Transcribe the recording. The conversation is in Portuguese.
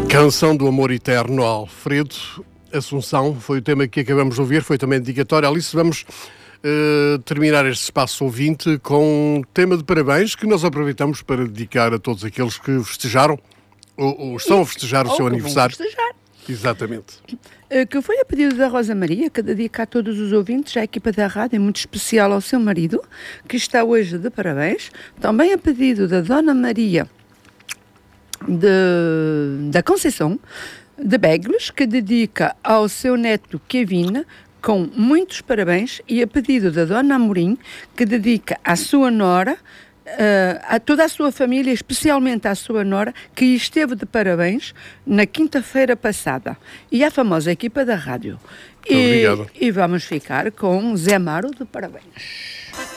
Canção do Amor Eterno, Alfredo Assunção, foi o tema que acabamos de ouvir, foi também dedicatório. Alice, vamos terminar este espaço ouvinte com um tema de parabéns que nós aproveitamos para dedicar a todos aqueles que festejaram ou estão a festejar o seu aniversário. Exatamente. Que foi a pedido da Rosa Maria, que dedica a todos os ouvintes, à equipa da rádio, em muito especial ao seu marido, que está hoje de parabéns. Também a pedido da Dona Maria da Conceição de Begles, que dedica ao seu neto Kevin, com muitos parabéns, e a pedido da Dona Amorim, que dedica à sua nora, a toda a sua família, especialmente à sua nora, que esteve de parabéns na quinta-feira passada, e à famosa equipa da rádio. Obrigado. E vamos ficar com Zé Maro de parabéns.